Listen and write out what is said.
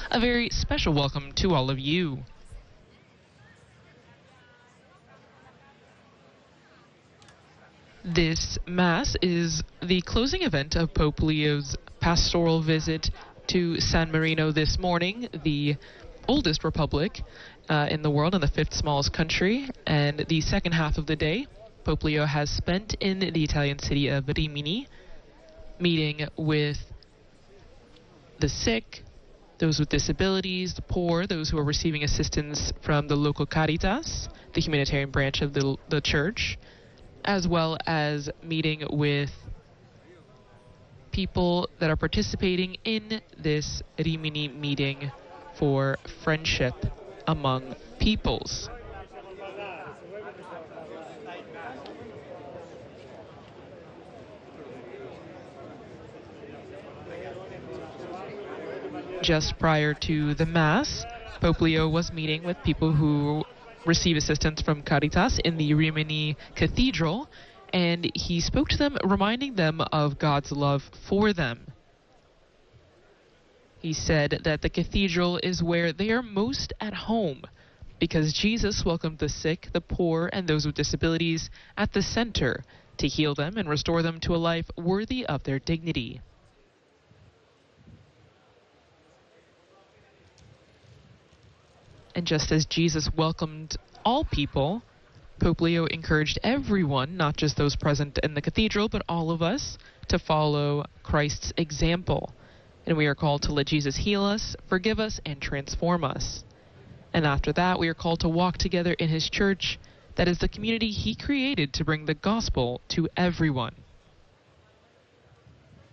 a very special welcome to all of you. This Mass is the closing event of Pope Leo's pastoral visit to San Marino this morning, the oldest republic in the world and the fifth smallest country. And the second half of the day, Pope Leo has spent in the Italian city of Rimini, meeting with the sick, those with disabilities, the poor, those who are receiving assistance from the local Caritas, the humanitarian branch of the church, as well as meeting with people that are participating in this Rimini meeting for friendship among peoples. Just prior to the Mass, Pope Leo was meeting with people who receive assistance from Caritas in the Rimini Cathedral, and he spoke to them, reminding them of God's love for them. He said that the cathedral is where they are most at home, because Jesus welcomed the sick, the poor, and those with disabilities at the center to heal them and restore them to a life worthy of their dignity. And just as Jesus welcomed all people, Pope Leo encouraged everyone, not just those present in the cathedral, but all of us, to follow Christ's example. And we are called to let Jesus heal us, forgive us, and transform us. And after that, we are called to walk together in his church, that is the community he created to bring the gospel to everyone.